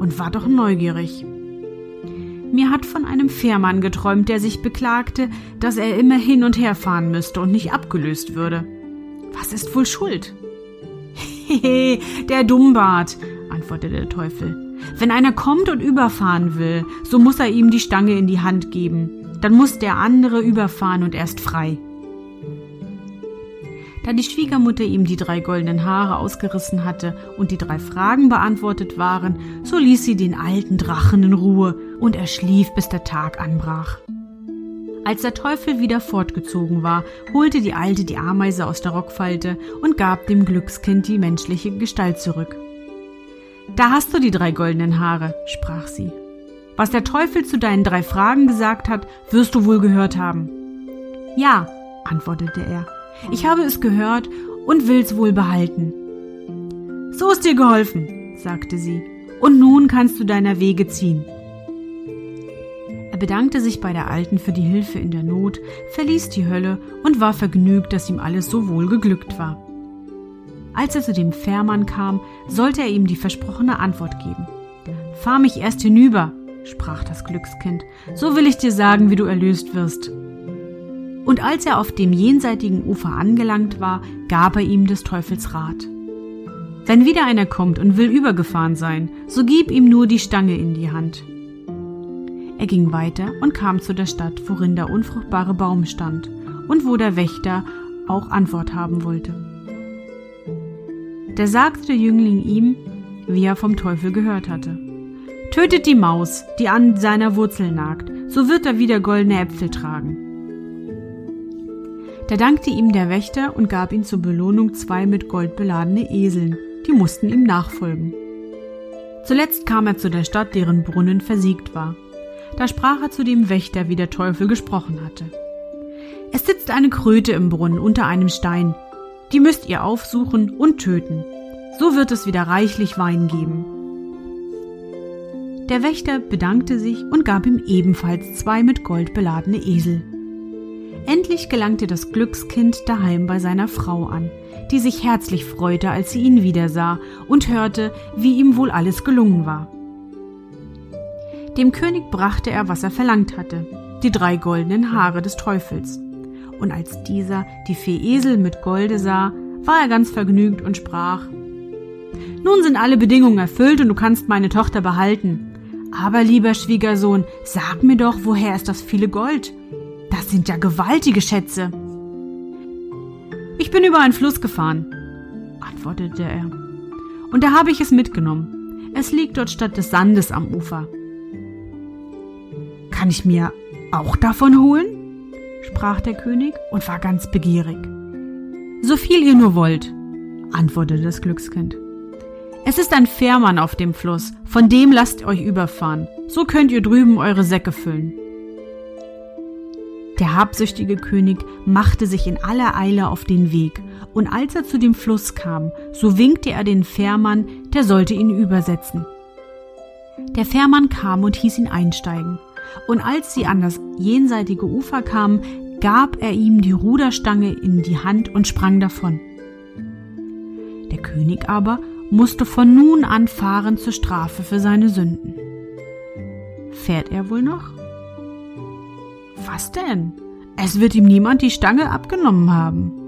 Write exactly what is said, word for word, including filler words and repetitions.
und war doch neugierig. Mir hat von einem Fährmann geträumt, der sich beklagte, dass er immer hin und her fahren müsste und nicht abgelöst würde. Was ist wohl schuld? Hehe, der Dummbart, antwortete der Teufel. Wenn einer kommt und überfahren will, so muss er ihm die Stange in die Hand geben. Dann muss der andere überfahren und er ist frei. Da die Schwiegermutter ihm die drei goldenen Haare ausgerissen hatte und die drei Fragen beantwortet waren, so ließ sie den alten Drachen in Ruhe und er schlief, bis der Tag anbrach. Als der Teufel wieder fortgezogen war, holte die Alte die Ameise aus der Rockfalte und gab dem Glückskind die menschliche Gestalt zurück. »Da hast du die drei goldenen Haare«, sprach sie. »Was der Teufel zu deinen drei Fragen gesagt hat, wirst du wohl gehört haben.« »Ja«, antwortete er, »ich habe es gehört und will's wohl behalten.« »So ist dir geholfen«, sagte sie, »und nun kannst du deiner Wege ziehen.« Er bedankte sich bei der Alten für die Hilfe in der Not, verließ die Hölle und war vergnügt, dass ihm alles so wohl geglückt war. Als er zu dem Fährmann kam, sollte er ihm die versprochene Antwort geben. »Fahr mich erst hinüber«, sprach das Glückskind, »so will ich dir sagen, wie du erlöst wirst.« Und als er auf dem jenseitigen Ufer angelangt war, gab er ihm des Teufels Rat. »Wenn wieder einer kommt und will übergefahren sein, so gib ihm nur die Stange in die Hand.« Er ging weiter und kam zu der Stadt, worin der unfruchtbare Baum stand und wo der Wächter auch Antwort haben wollte. Da sagte der Jüngling ihm, wie er vom Teufel gehört hatte: »Tötet die Maus, die an seiner Wurzel nagt, so wird er wieder goldene Äpfel tragen.« Da dankte ihm der Wächter und gab ihm zur Belohnung zwei mit Gold beladene Eseln, die mussten ihm nachfolgen. Zuletzt kam er zu der Stadt, deren Brunnen versiegt war. Da sprach er zu dem Wächter, wie der Teufel gesprochen hatte: »Es sitzt eine Kröte im Brunnen unter einem Stein. Die müsst ihr aufsuchen und töten. So wird es wieder reichlich Wein geben.« Der Wächter bedankte sich und gab ihm ebenfalls zwei mit Gold beladene Esel. Endlich gelangte das Glückskind daheim bei seiner Frau an, die sich herzlich freute, als sie ihn wiedersah und hörte, wie ihm wohl alles gelungen war. Dem König brachte er, was er verlangt hatte, die drei goldenen Haare des Teufels. Und als dieser die Fee Esel mit Golde sah, war er ganz vergnügt und sprach: »Nun sind alle Bedingungen erfüllt und du kannst meine Tochter behalten. Aber, lieber Schwiegersohn, sag mir doch, woher ist das viele Gold? Das sind ja gewaltige Schätze.« »Ich bin über einen Fluss gefahren«, antwortete er, »und da habe ich es mitgenommen. Es liegt dort statt des Sandes am Ufer.« »Kann ich mir auch davon holen?«, sprach der König und war ganz begierig. »So viel ihr nur wollt«, antwortete das Glückskind. »Es ist ein Fährmann auf dem Fluss, von dem lasst euch überfahren, so könnt ihr drüben eure Säcke füllen.« Der habsüchtige König machte sich in aller Eile auf den Weg, und als er zu dem Fluss kam, so winkte er den Fährmann, der sollte ihn übersetzen. Der Fährmann kam und hieß ihn einsteigen, und als sie an das jenseitige Ufer kamen, gab er ihm die Ruderstange in die Hand und sprang davon. Der König aber musste von nun an fahren zur Strafe für seine Sünden. Fährt er wohl noch? Was denn? Es wird ihm niemand die Stange abgenommen haben.